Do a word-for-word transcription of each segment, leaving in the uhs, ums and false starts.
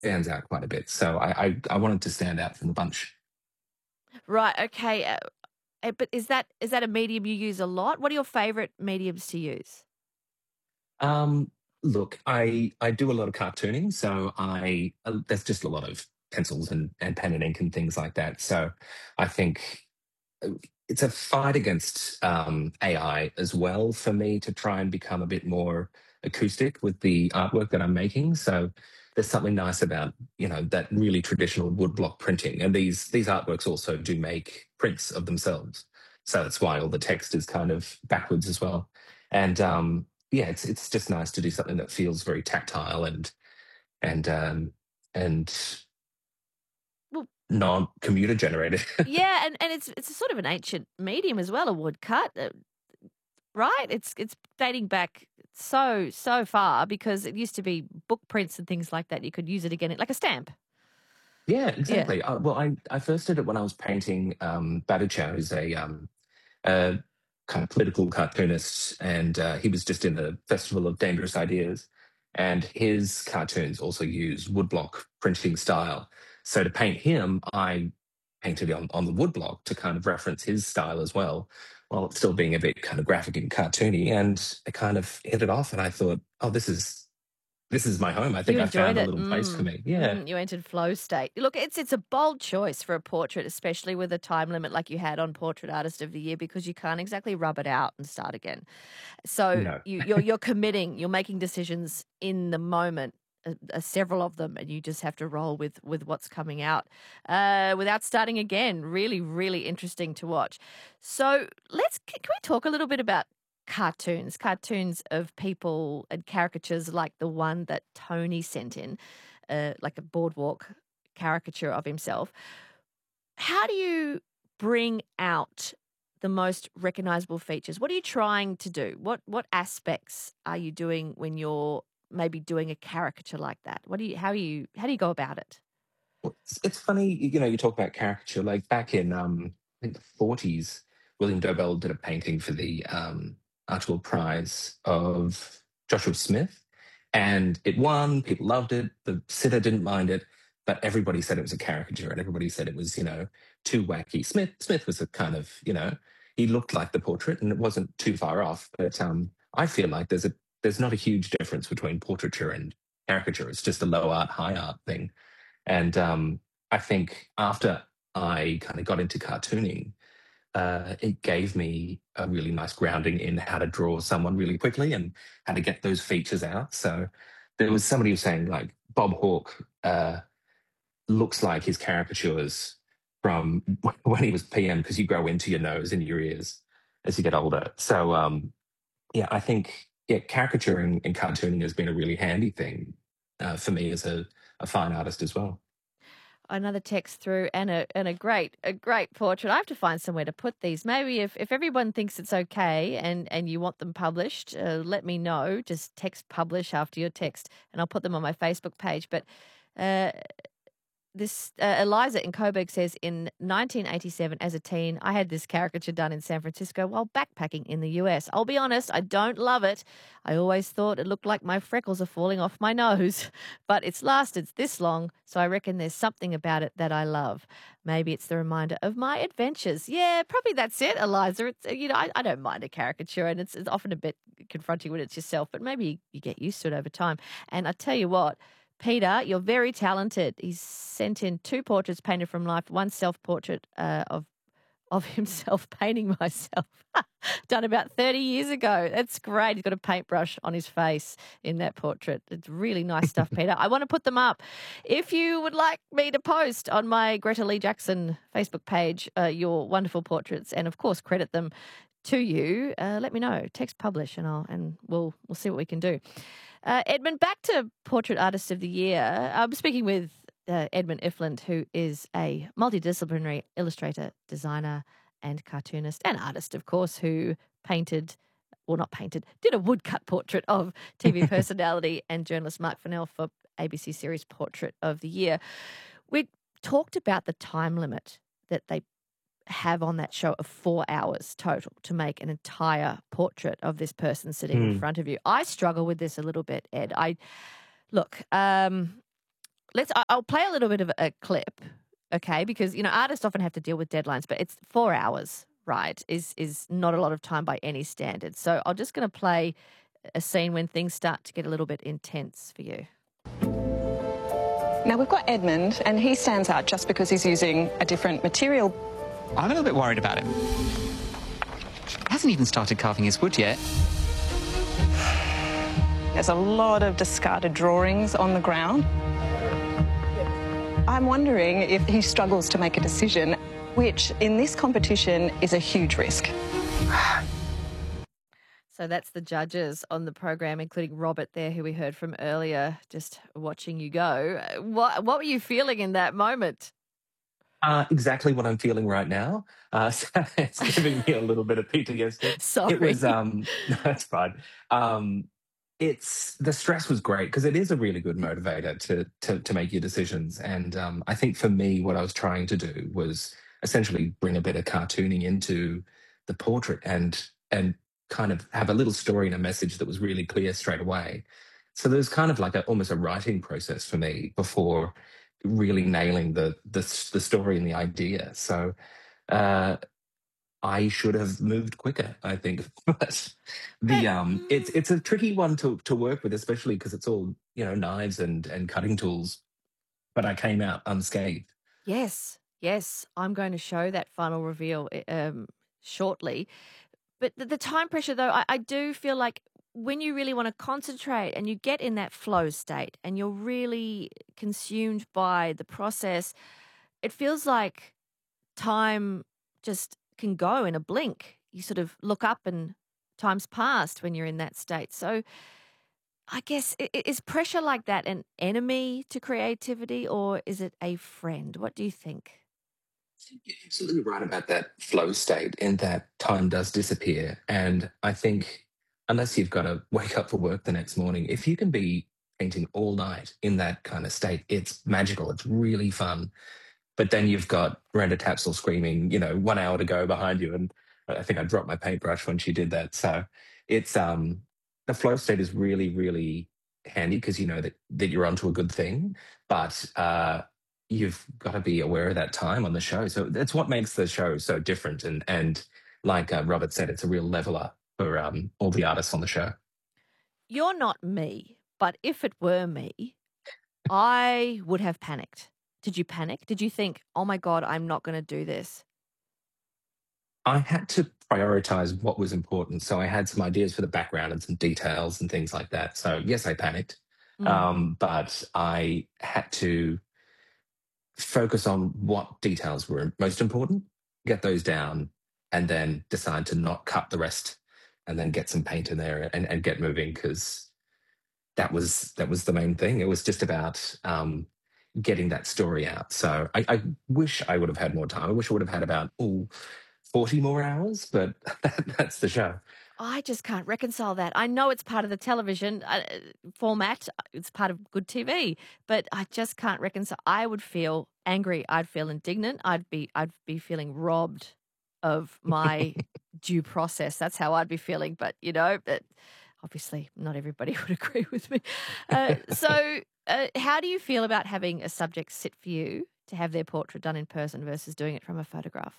stands out quite a bit. So I, I, I wanted to stand out from the bunch. Right. Okay. Uh, uh, but is that is that a medium you use a lot? What are your favourite mediums to use? Um, Look, I I do a lot of cartooning, so I uh, there's just a lot of pencils and, and pen and ink and things like that. So I think uh, it's a fight against um, A I as well for me to try and become a bit more acoustic with the artwork that I'm making. So there's something nice about you know that really traditional woodblock printing, and these these artworks also do make prints of themselves. So that's why all the text is kind of backwards as well. And um, yeah, it's it's just nice to do something that feels very tactile and and um, and Well, non-computer generated. yeah, and, and it's it's a sort of an ancient medium as well, a woodcut, uh, right? It's it's dating back so so far because it used to be book prints and things like that. You could use it again, like a stamp. Yeah, Yeah. exactly. Uh, well, I, I first did it when I was painting um, Bhattacharya, who's a, um, a kind of political cartoonist, and uh, he was just in the Festival of Dangerous Ideas, and his cartoons also use woodblock printing style. So to paint him, I painted on, on the woodblock to kind of reference his style as well, while it's still being a bit kind of graphic and cartoony. And I kind of hit it off, and I thought, oh, this is this is my home. I You think I enjoyed found a it. little place for Mm. me. Yeah. Mm, you entered flow state. Look, it's it's a bold choice for a portrait, especially with a time limit like you had on Portrait Artist of the Year, because you can't exactly rub it out and start again. So No. you, you're you're committing, you're making decisions in the moment, uh, uh, several of them, and you just have to roll with with what's coming out uh, without starting again. Really, really interesting to watch. So let's can we talk a little bit about cartoons, cartoons of people and caricatures like the one that Tony sent in, uh, like a boardwalk caricature of himself. How do you bring out the most recognizable features? What are you trying to do? What what aspects are you doing when you're maybe doing a caricature like that? What do you how do you how do you go about it? Well, It's, it's funny, you know, you talk about caricature. Like back in, um, I think the forties, William Dobell did a painting for the um, Archibald Prize of Joshua Smith, and it won. People loved it. The sitter didn't mind it, but everybody said it was a caricature, and everybody said it was, you know, too wacky. Smith Smith was a kind of, you know, he looked like the portrait, and it wasn't too far off. But um, I feel like there's a there's not a huge difference between portraiture and caricature. It's just a low art, high art thing. And um, I think after I kind of got into cartooning, uh, it gave me a really nice grounding in how to draw someone really quickly and how to get those features out. So there was somebody who was saying like Bob Hawke uh, looks like his caricatures from when he was P M because you grow into your nose and your ears as you get older. So um, yeah, I think yeah, caricaturing and cartooning has been a really handy thing uh, for me as a, a fine artist as well. Another text through and a and a great a great portrait. I have to find somewhere to put these. Maybe if, if everyone thinks it's okay and and you want them published, uh, let me know. Just text publish after your text, and I'll put them on my Facebook page. But uh, this uh, Eliza in Coburg says in nineteen eighty-seven, as a teen, I had this caricature done in San Francisco while backpacking in the U S. I'll be honest, I don't love it. I always thought it looked like my freckles are falling off my nose, but it's lasted this long, so I reckon there's something about it that I love. Maybe it's the reminder of my adventures. Yeah, probably that's it, Eliza. It's uh, you know, I, I don't mind a caricature, and it's, it's often a bit confronting when it's yourself, but maybe you get used to it over time. And I tell you what. Peter, you're very talented. He's sent in two portraits painted from life, one self-portrait uh, of of himself painting myself, done about thirty years ago. That's great. He's got a paintbrush on his face in that portrait. It's really nice stuff, Peter. I want to put them up. If you would like me to post on my Greta Lee Jackson Facebook page uh, your wonderful portraits and, of course, credit them to you, uh, let me know. Text publish and I'll and we'll we'll see what we can do. Uh, Edmund, back to Portrait Artist of the Year. I'm speaking with uh, Edmund Ifland, who is a multidisciplinary illustrator, designer, and cartoonist, and artist, of course, who painted, well, not painted, did a woodcut portrait of T V personality and journalist Mark Fennell for A B C series Portrait of the Year. We talked about the time limit that they have on that show of four hours total to make an entire portrait of this person sitting in Mm. front of you. I struggle with this a little bit, Ed. I look, um, let's. I- I'll play a little bit of a clip, okay? Because you know artists often have to deal with deadlines, but it's four hours, right? Is is not a lot of time by any standard. So I'm just going to play a scene when things start to get a little bit intense for you. Now we've got Edmund, and he stands out just because he's using a different material. I'm a little bit worried about him. He hasn't even started carving his wood yet. There's a lot of discarded drawings on the ground. I'm wondering if he struggles to make a decision, which in this competition is a huge risk. So that's the judges on the program, including Robert there, who we heard from earlier, just watching you go. What what were you feeling in that moment? Uh, exactly what I'm feeling right now. Uh, so it's giving me a little bit of P T S D. Sorry. It was, um, no, that's fine. Um, it's, the stress was great because it is a really good motivator to, to, to make your decisions. And um, I think for me, what I was trying to do was essentially bring a bit of cartooning into the portrait and, and kind of have a little story and a message that was really clear straight away. So there's kind of like a, almost a writing process for me before really nailing the the, the story and the idea. So uh, I should have moved quicker, I think. But the um, it's it's a tricky one to to work with, especially because it's all you know knives and and cutting tools. But I came out unscathed. Yes, yes. I'm going to show that final reveal um, shortly. But the, the time pressure, though, I, I do feel like when you really want to concentrate and you get in that flow state and you're really consumed by the process, it feels like time just can go in a blink. You sort of look up and time's passed when you're in that state. So I guess, i- i- is pressure like that an enemy to creativity or is it a friend? What do you think? You're absolutely right about that flow state in that time does disappear. And I think unless you've got to wake up for work the next morning, if you can be painting all night in that kind of state, it's magical. It's really fun. But then you've got Miranda Tapsell screaming, you know, one hour to go behind you. And I think I dropped my paintbrush when she did that. So it's um the flow state is really, really handy because you know that that you're onto a good thing. But uh you've got to be aware of that time on the show. So that's what makes the show so different. And and like uh, Robert said, it's a real leveler for um all the artists on the show. You're not me, but if it were me, I would have panicked. Did you panic? Did you think, oh my God, I'm not going to do this? I had to prioritize what was important. So I had some ideas for the background and some details and things like that. So yes, I panicked. Mm. Um, but I had to focus on what details were most important, get those down, and then decide to not cut the rest and then get some paint in there and, and get moving because that was that was the main thing. It was just about um, getting that story out. So I, I wish I would have had more time. I wish I would have had about ooh, forty more hours, but that, that's the show. I just can't reconcile that. I know it's part of the television uh, format, it's part of good T V, but I just can't reconcile. I would feel angry. I'd feel indignant. I'd be, I'd be feeling robbed of my due process. That's how I'd be feeling. But you know, but obviously, not everybody would agree with me. Uh, so, uh, how do you feel about having a subject sit for you to have their portrait done in person versus doing it from a photograph?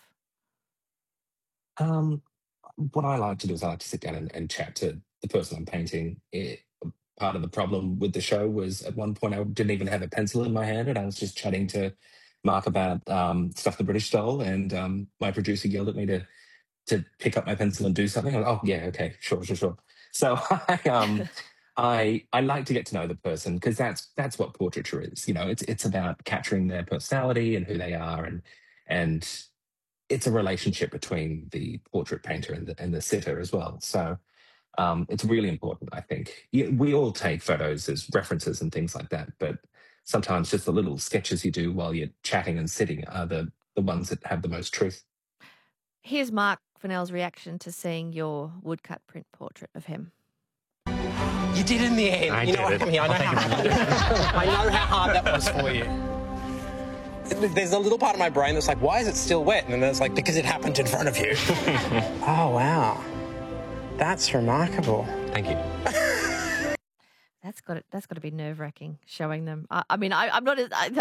Um, what I like to do is I like to sit down and, and chat to the person I'm painting. It, part of the problem with the show was at one point I didn't even have a pencil in my hand and I was just chatting to Mark about um, stuff the British stole, and um, my producer yelled at me to to pick up my pencil and do something. I was, oh yeah, okay, sure, sure, sure. So I um I I like to get to know the person because that's that's what portraiture is. You know, it's it's about capturing their personality and who they are, and and it's a relationship between the portrait painter and the, and the sitter as well. So um, it's really important, I think. Yeah, we all take photos as references and things like that, but sometimes just the little sketches you do while you're chatting and sitting are the, the ones that have the most truth. Here's Mark Fennell's reaction to seeing your woodcut print portrait of him. You did in the end. I you know did what? it. I, mean, I, know how, I know how hard that was for you. There's a little part of my brain that's like, why is it still wet? And then there's like, because it happened in front of you. Oh, wow. That's remarkable. Thank you. That's That's got to, that's got to be nerve wracking showing them. I, I mean, I, I'm not. I,